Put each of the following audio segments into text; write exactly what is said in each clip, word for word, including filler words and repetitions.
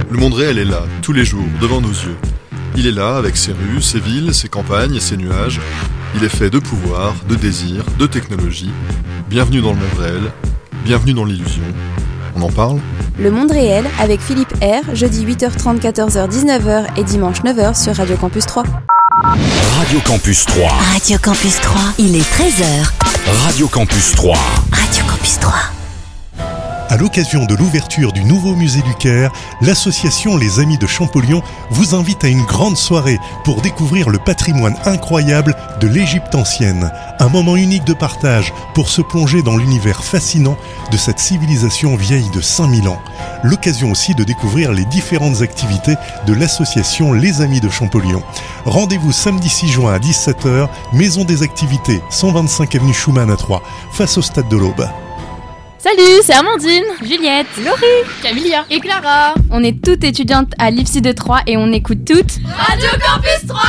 Le monde réel est là, tous les jours, devant nos yeux. Il est là, avec ses rues, ses villes, ses campagnes et ses nuages. Il est fait de pouvoir, de désir, de technologie. Bienvenue dans le monde réel, bienvenue dans l'illusion. On en parle ? Le monde réel avec Philippe R, jeudi huit heures trente, quatorze heures, dix-neuf heures et dimanche neuf heures sur Radio Campus trois. Radio Campus trois. Radio Campus trois, il est treize heures. Radio Campus trois. Radio Campus trois. À l'occasion de l'ouverture du nouveau musée du Caire, l'association Les Amis de Champollion vous invite à une grande soirée pour découvrir le patrimoine incroyable de l'Égypte ancienne. Un moment unique de partage pour se plonger dans l'univers fascinant de cette civilisation vieille de cinq mille ans. L'occasion aussi de découvrir les différentes activités de l'association Les Amis de Champollion. Rendez-vous samedi six juin à dix-sept heures, Maison des Activités, cent vingt-cinq avenue Schumann à Troyes, face au Stade de l'Aube. Salut, c'est Amandine, Juliette, Laurie, Camilla et Clara. On est toutes étudiantes à l'I F C de Troyes et on écoute toutes Radio Campus trois.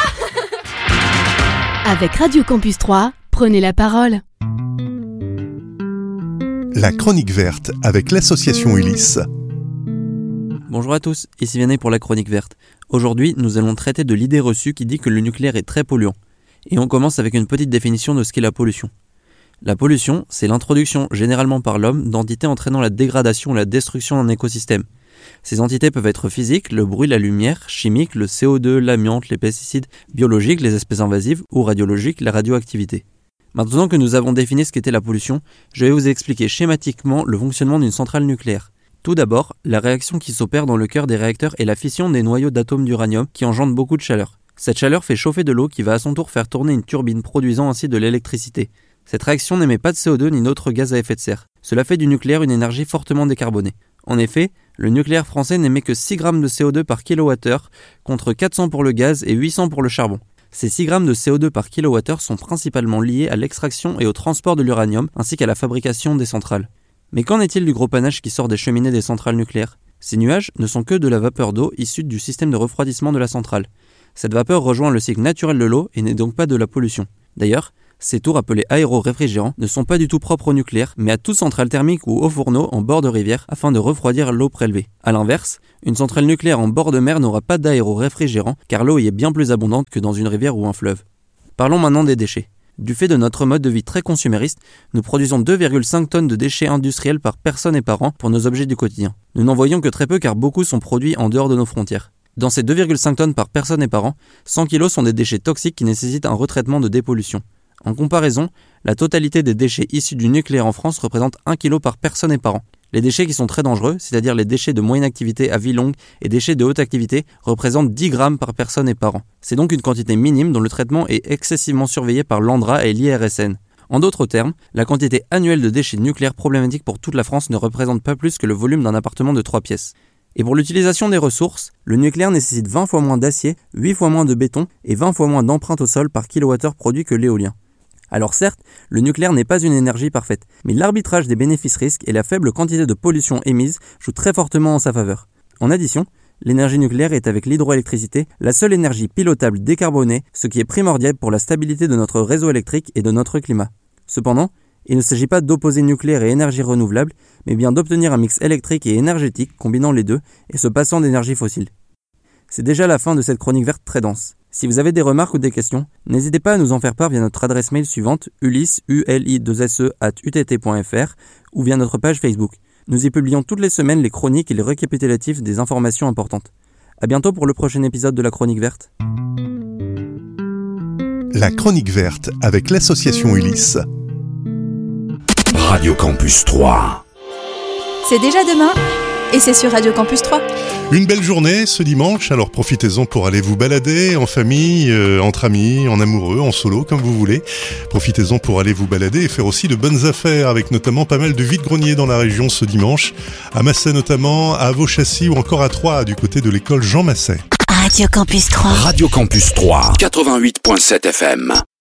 Avec Radio Campus trois, prenez la parole. La chronique verte avec l'association Ulysse. Bonjour à tous, ici Vianney pour la chronique verte. Aujourd'hui, nous allons traiter de l'idée reçue qui dit que le nucléaire est très polluant. Et on commence avec une petite définition de ce qu'est la pollution. La pollution, c'est l'introduction, généralement par l'homme, d'entités entraînant la dégradation ou la destruction d'un écosystème. Ces entités peuvent être physiques, le bruit, la lumière, chimiques, le C O deux, l'amiante, les pesticides, biologiques, les espèces invasives, ou radiologiques, la radioactivité. Maintenant que nous avons défini ce qu'était la pollution, je vais vous expliquer schématiquement le fonctionnement d'une centrale nucléaire. Tout d'abord, la réaction qui s'opère dans le cœur des réacteurs est la fission des noyaux d'atomes d'uranium qui engendre beaucoup de chaleur. Cette chaleur fait chauffer de l'eau qui va à son tour faire tourner une turbine produisant ainsi de l'électricité. Cette réaction n'émet pas de C O deux ni d'autres gaz à effet de serre. Cela fait du nucléaire une énergie fortement décarbonée. En effet, le nucléaire français n'émet que six grammes de C O deux par kilowattheure, contre quatre cents pour le gaz et huit cents pour le charbon. Ces six grammes de C O deux par kilowattheure sont principalement liés à l'extraction et au transport de l'uranium, ainsi qu'à la fabrication des centrales. Mais qu'en est-il du gros panache qui sort des cheminées des centrales nucléaires ? Ces nuages ne sont que de la vapeur d'eau issue du système de refroidissement de la centrale. Cette vapeur rejoint le cycle naturel de l'eau et n'est donc pas de la pollution. D'ailleurs, ces tours appelés aéro-réfrigérants ne sont pas du tout propres au nucléaire, mais à toute centrale thermique ou haut fourneau en bord de rivière afin de refroidir l'eau prélevée. A l'inverse, une centrale nucléaire en bord de mer n'aura pas d'aéro-réfrigérant car l'eau y est bien plus abondante que dans une rivière ou un fleuve. Parlons maintenant des déchets. Du fait de notre mode de vie très consumériste, nous produisons deux virgule cinq tonnes de déchets industriels par personne et par an pour nos objets du quotidien. Nous n'en voyons que très peu car beaucoup sont produits en dehors de nos frontières. Dans ces deux virgule cinq tonnes par personne et par an, cent kilos sont des déchets toxiques qui nécessitent un retraitement de dépollution. En comparaison, la totalité des déchets issus du nucléaire en France représente un kilo par personne et par an. Les déchets qui sont très dangereux, c'est-à-dire les déchets de moyenne activité à vie longue et déchets de haute activité, représentent dix grammes par personne et par an. C'est donc une quantité minime dont le traitement est excessivement surveillé par l'ANDRA et l'I R S N. En d'autres termes, la quantité annuelle de déchets nucléaires problématiques pour toute la France ne représente pas plus que le volume d'un appartement de trois pièces. Et pour l'utilisation des ressources, le nucléaire nécessite vingt fois moins d'acier, huit fois moins de béton et vingt fois moins d'empreinte au sol par kilowattheure produit que l'éolien. Alors certes, le nucléaire n'est pas une énergie parfaite, mais l'arbitrage des bénéfices-risques et la faible quantité de pollution émise jouent très fortement en sa faveur. En addition, l'énergie nucléaire est avec l'hydroélectricité la seule énergie pilotable décarbonée, ce qui est primordial pour la stabilité de notre réseau électrique et de notre climat. Cependant, il ne s'agit pas d'opposer nucléaire et énergie renouvelable, mais bien d'obtenir un mix électrique et énergétique combinant les deux et se passant d'énergie fossile. C'est déjà la fin de cette chronique verte très dense. Si vous avez des remarques ou des questions, n'hésitez pas à nous en faire part via notre adresse mail suivante ulysse u l i deux s e arobase u t t point f r ou via notre page Facebook. Nous y publions toutes les semaines les chroniques et les récapitulatifs des informations importantes. À bientôt pour le prochain épisode de la chronique verte. La chronique verte avec l'association Ulysse. Radio Campus trois. C'est déjà demain et c'est sur Radio Campus trois. Une belle journée ce dimanche, alors profitez-en pour aller vous balader en famille, euh, entre amis, en amoureux, en solo, comme vous voulez. Profitez-en pour aller vous balader et faire aussi de bonnes affaires, avec notamment pas mal de vide-greniers dans la région ce dimanche, à Massey notamment, à Vaux-Châssis ou encore à Troyes, du côté de l'école Jean Massey. Radio Campus trois. Radio Campus trois, quatre-vingt-huit virgule sept F M.